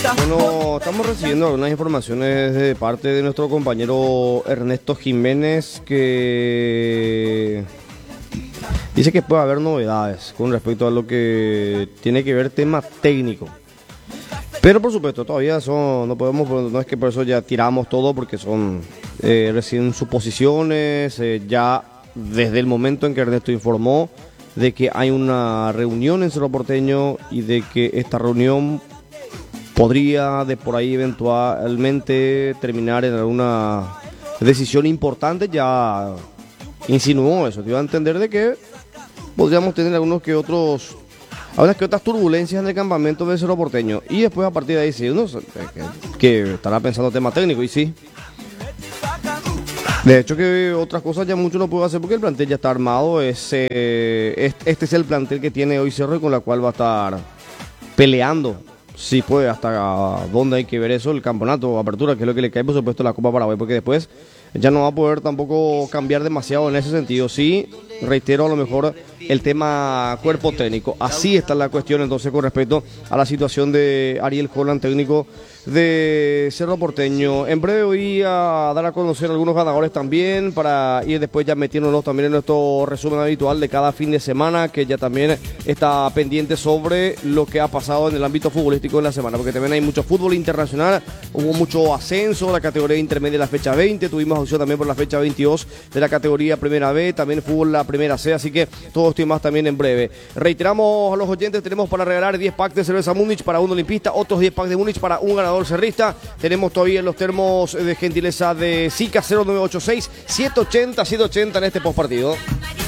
Bueno, estamos recibiendo algunas informaciones de parte de nuestro compañero Ernesto Jiménez que dice que puede haber novedades con respecto a lo que tiene que ver tema técnico. Pero por supuesto, todavía no es que por eso ya tiramos todo porque son recién suposiciones, ya desde el momento en que Ernesto informó de que hay una reunión en Cerro Porteño y de que esta reunión podría de por ahí eventualmente terminar en alguna decisión importante, ya insinuó eso. Te iba a entender de que podríamos tener algunas que otras turbulencias en el campamento de Cerro Porteño. Y después a partir de ahí sí, uno que estará pensando tema técnico y sí. De hecho que otras cosas ya mucho no puedo hacer porque el plantel ya está armado. Este es el plantel que tiene hoy Cerro y con la cual va a estar peleando. Sí, pues hasta dónde hay que ver eso, el campeonato, apertura, que es lo que le cae por supuesto la Copa Paraguay, porque después ya no va a poder tampoco cambiar demasiado en ese sentido. Sí, reitero, a lo mejor el tema cuerpo técnico. Así está la cuestión entonces con respecto a la situación de Ariel Holland, técnico de Cerro Porteño. En breve voy a dar a conocer algunos ganadores también para ir después ya metiéndonos también en nuestro resumen habitual de cada fin de semana, que ya también está pendiente sobre lo que ha pasado en el ámbito futbolístico en la semana, porque también hay mucho fútbol internacional, hubo mucho ascenso, la categoría intermedia de la fecha 20, tuvimos opción también por la fecha 22 de la categoría Primera B, también fútbol la Primera C, así que todo esto y más también en breve. Reiteramos a los oyentes, tenemos para regalar 10 packs de cerveza Múnich para un olimpista, otros 10 packs de Múnich para un ganador cerrista. Tenemos todavía los termos de gentileza de SICA 0986 780 en este postpartido.